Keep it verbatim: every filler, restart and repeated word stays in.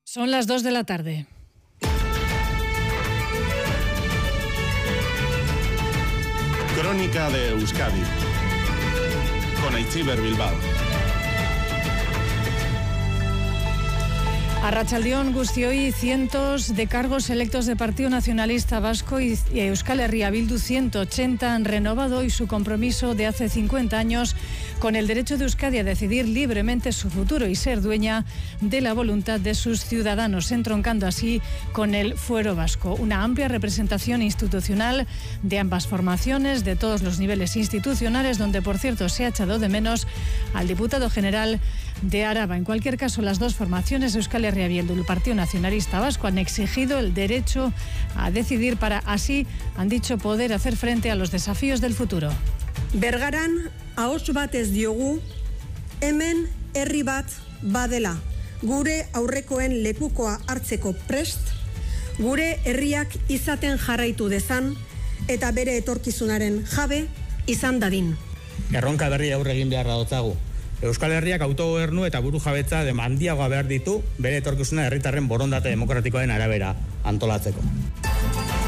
Son las dos de la tarde. Crónica de Euskadi con Aitziber Bilbao. Arratsaldeon guztioi, cientos de cargos electos de Partido Nacionalista Vasco y Euskal Herria Bildu ciento ochenta han renovado hoy su compromiso de hace cincuenta años con el derecho de Euskadi a decidir libremente su futuro y ser dueña de la voluntad de sus ciudadanos, entroncando así con el Fuero Vasco. Una amplia representación institucional de ambas formaciones, de todos los niveles institucionales, donde por cierto se ha echado de menos al diputado general de Araba. En cualquier caso, las dos formaciones, Euskal Herria Bildu y el Partido Nacionalista Vasco, han exigido el derecho a decidir para así, han dicho, poder hacer frente a los desafíos del futuro. Bergaran ahots bat ez diogu, hemen herri bat badela, gure aurrekoen lekukoa hartzeko prest, gure herriak izaten jarraitu dezan eta bere etorkizunaren jabe izan dadin. Erronka berri aurre egin beharra dotzagu. Euskal Herriak autogobernu eta buru jabetza demandiagoa behar ditu bere etorkizuna herritarren borondate demokratikoaren arabera antolatzeko.